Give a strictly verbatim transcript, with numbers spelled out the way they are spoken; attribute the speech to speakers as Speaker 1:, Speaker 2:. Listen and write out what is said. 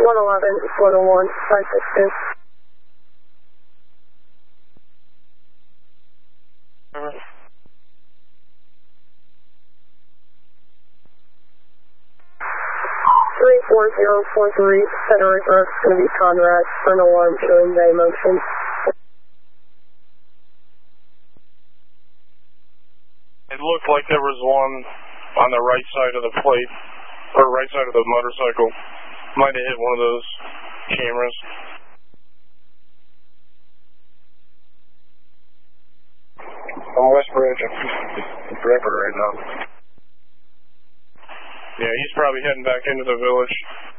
Speaker 1: one eleven, photo one, five six two.
Speaker 2: Uh-huh.
Speaker 1: three four zero four three, center reverse, going to be Conrad, turn alarm showing day motion.
Speaker 2: It looked like there was one on the right side of the plate, or right side of the motorcycle. Might have hit one of those cameras.
Speaker 3: On West Bridge, I'm Brentford right now.
Speaker 2: Yeah, he's probably heading back into the village.